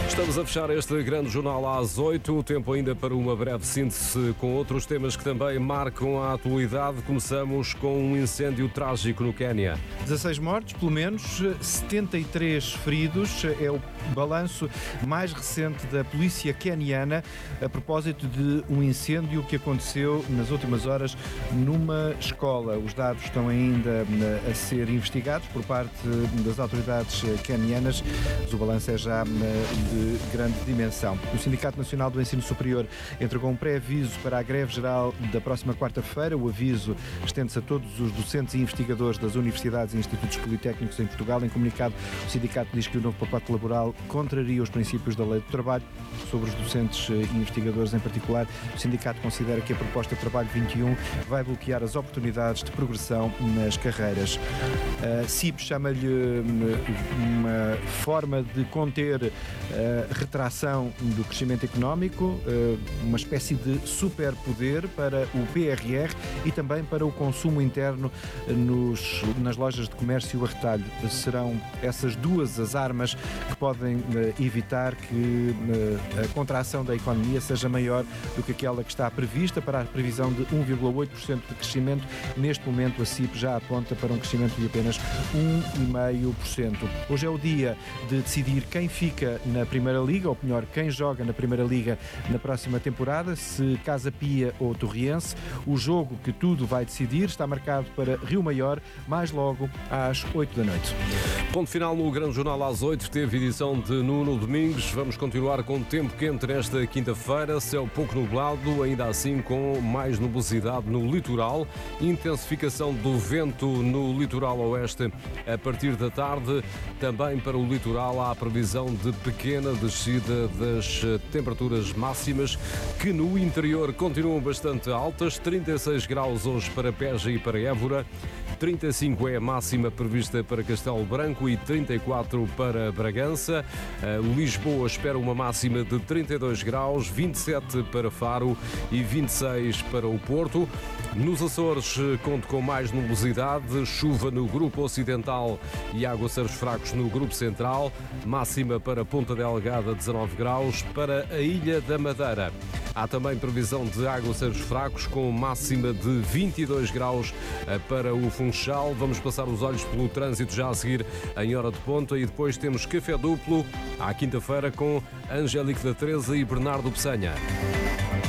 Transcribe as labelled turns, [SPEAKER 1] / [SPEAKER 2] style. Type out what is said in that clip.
[SPEAKER 1] Estamos a fechar este grande jornal às 8. O tempo ainda para uma breve síntese com outros temas que também marcam a atualidade. Começamos com um incêndio trágico no Quénia.
[SPEAKER 2] 16 mortos, pelo menos, 73 feridos. É o balanço mais recente da polícia queniana a propósito de um incêndio que aconteceu nas últimas horas numa escola. Os dados estão ainda a ser investigados por parte das autoridades quenianas, mas o balanço é já de grande dimensão. O Sindicato Nacional do Ensino Superior entregou um pré-aviso para a greve geral da próxima quarta-feira. O aviso estende-se a todos os docentes e investigadores das universidades e institutos politécnicos em Portugal. Em comunicado, o sindicato diz que o novo pacote laboral contraria os princípios da Lei do Trabalho. Sobre os docentes e investigadores em particular, o sindicato considera que a proposta de trabalho 21 vai bloquear as oportunidades de progressão nas carreiras. A CIP chama-lhe uma forma de conter a retração do crescimento económico, uma espécie de superpoder para o PRR e também para o consumo interno nas lojas de comércio a retalho. Serão essas duas as armas que podem evitar que a contração da economia seja maior do que aquela que está prevista. Para a previsão de 1,8% de crescimento, neste momento a CIP já aponta para um crescimento de apenas 1,5%. Hoje é o dia de decidir quem fica na Primeira Liga, ou melhor, quem joga na Primeira Liga na próxima temporada, se Casa Pia ou Torriense. O jogo que tudo vai decidir está marcado para Rio Maior, mais logo às 8 da noite.
[SPEAKER 1] Ponto final no Grande Jornal às 8, teve edição de Nuno Domingos. Vamos continuar com tempo quente nesta quinta-feira, céu pouco nublado, ainda assim com mais nubosidade no litoral, intensificação do vento no litoral oeste a partir da tarde. Também para o litoral há a previsão de pequena descida das temperaturas máximas, que no interior continuam bastante altas, 36 graus hoje para Beja e para Évora, 35 é a máxima prevista para Castelo Branco e 34 para Bragança. Lisboa espera uma máxima de 32 graus, 27 para Faro e 26 para o Porto. Nos Açores conto com mais nubosidade, chuva no grupo ocidental e aguaceiros fracos no grupo central, máxima para Ponta Delgada 19 graus, para a Ilha da Madeira. Há também previsão de aguaceiros fracos com máxima de 22 graus para o Funchal. Vamos passar os olhos pelo trânsito já a seguir em hora de ponta e depois temos café duplo à quinta-feira com Angélica da Teresa e Bernardo Peçanha.